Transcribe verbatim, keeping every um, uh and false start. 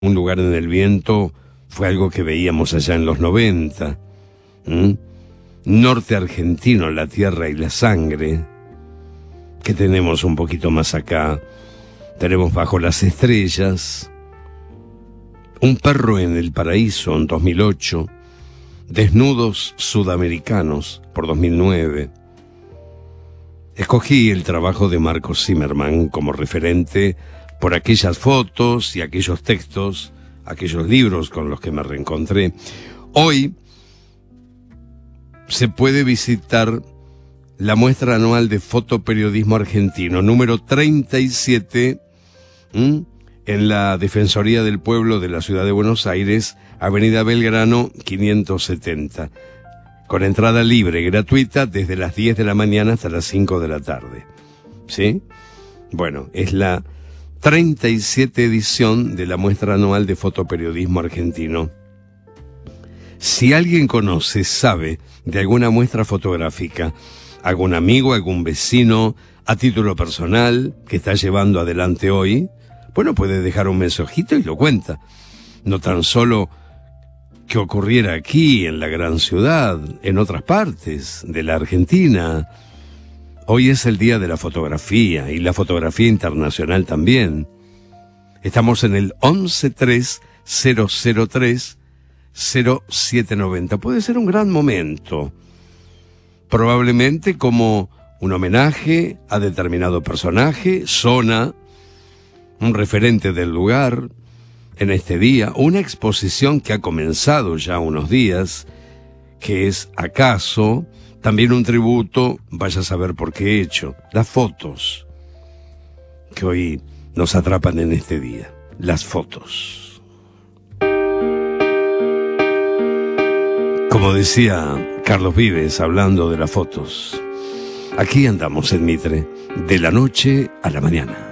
Un lugar en el viento fue algo que veíamos allá en los noventa. ¿Mm? Norte argentino, la tierra y la sangre. ¿Qué tenemos un poquito más acá? Tenemos Bajo las estrellas, Un perro en el paraíso en dos mil ocho, Desnudos sudamericanos por dos mil nueve. Escogí el trabajo de Marcos Zimmerman como referente por aquellas fotos y aquellos textos, aquellos libros con los que me reencontré. Hoy se puede visitar la muestra anual de fotoperiodismo argentino, número treinta y siete, ¿m? en la Defensoría del Pueblo de la Ciudad de Buenos Aires, Avenida Belgrano quinientos setenta, con entrada libre, gratuita, desde las diez de la mañana hasta las cinco de la tarde. ¿Sí? Bueno, es la treinta y siete edición de la muestra anual de fotoperiodismo argentino. Si alguien conoce, sabe de alguna muestra fotográfica, algún amigo, algún vecino, a título personal, que está llevando adelante hoy, bueno, puede dejar un mensajito y lo cuenta. No tan solo que ocurriera aquí, en la gran ciudad, en otras partes de la Argentina. Hoy es el día de la fotografía, y la fotografía internacional también. Estamos en el once tres cero cero tres cero siete noventa. Puede ser un gran momento, probablemente como un homenaje a determinado personaje, zona, un referente del lugar en este día, una exposición que ha comenzado ya unos días, que es acaso también un tributo, vaya a saber por qué hecho, las fotos que hoy nos atrapan en este día, las fotos. Como decía Carlos Vives hablando de las fotos, aquí andamos en Mitre, de la noche a la mañana.